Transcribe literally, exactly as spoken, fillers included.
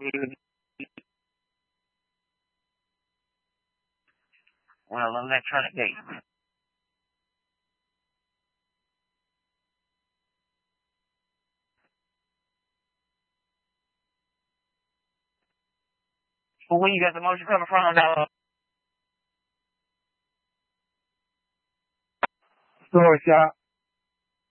Well, electronic gate. But when you got the motion coming from, now. Store shop.